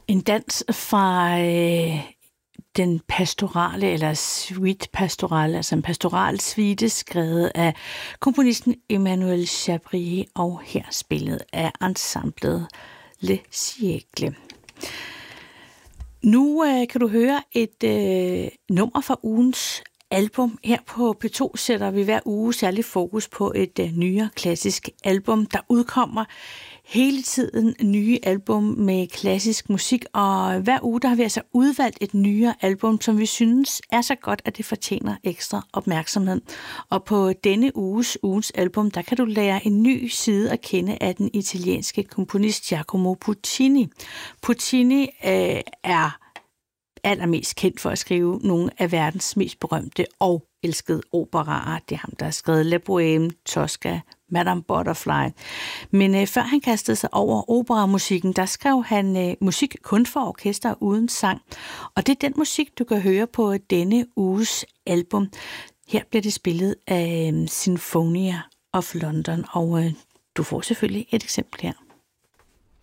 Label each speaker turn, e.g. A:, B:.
A: En dans fra den pastorale, eller suite pastorale, altså en pastoral suite, skrevet af komponisten Emmanuel Chabrier, og her spillet af ensemblet Le Siècle. Nu kan du høre et nummer fra ugens album. Her på P2 sætter vi hver uge særlig fokus på et nyere klassisk album. Der udkommer hele tiden nye album med klassisk musik, og hver uge der har vi altså udvalgt et nyere album, som vi synes er så godt, at det fortjener ekstra opmærksomhed. Og på denne ugens album, der kan du lære en ny side at kende af den italienske komponist Giacomo Puccini. Puccini er allermest kendt for at skrive nogle af verdens mest berømte og elskede operaer. Det er ham, der har skrevet La Bohème, Tosca, Madame Butterfly. Men før han kastede sig over operamusikken, der skrev han musik kun for orkester uden sang. Og det er den musik, du kan høre på denne uges album. Her bliver det spillet af Sinfonia of London, og du får selvfølgelig et eksempel her.